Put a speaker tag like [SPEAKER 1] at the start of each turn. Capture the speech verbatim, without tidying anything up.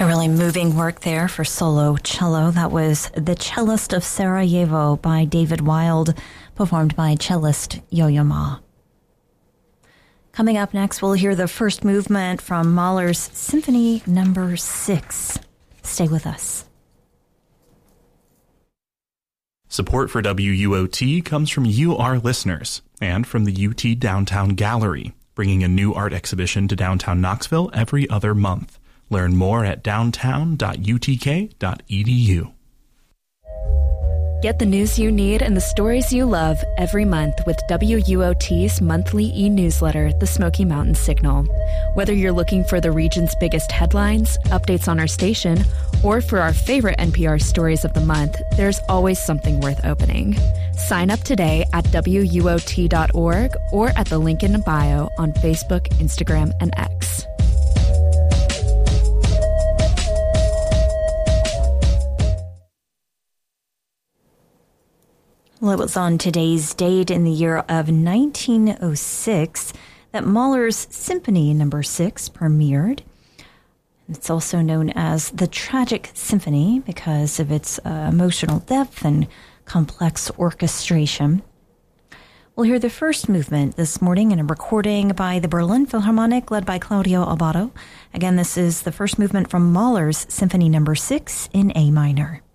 [SPEAKER 1] A really moving work there for solo cello. That was The Cellist of Sarajevo by David Wild, performed by cellist Yo-Yo Ma. Coming up next, we'll hear the first movement from Mahler's Symphony Number six. Stay with us.
[SPEAKER 2] Support for W U O T comes from you, our listeners, and from the U T Downtown Gallery, bringing a new art exhibition to downtown Knoxville every other month. Learn more at downtown dot u t k dot e d u.
[SPEAKER 3] Get the news you need and the stories you love every month with W U O T's monthly e-newsletter, The Smoky Mountain Signal. Whether you're looking for the region's biggest headlines, updates on our station, or for our favorite N P R stories of the month, there's always something worth opening. Sign up today at w u o t dot org or at the link in the bio on Facebook, Instagram, and X.
[SPEAKER 1] Well, it was on today's date in the year of nineteen oh six that Mahler's Symphony Number six premiered. It's also known as the Tragic Symphony because of its uh, emotional depth and complex orchestration. We'll hear the first movement this morning in a recording by the Berlin Philharmonic led by Claudio Abbado. Again, this is the first movement from Mahler's Symphony Number six in A minor.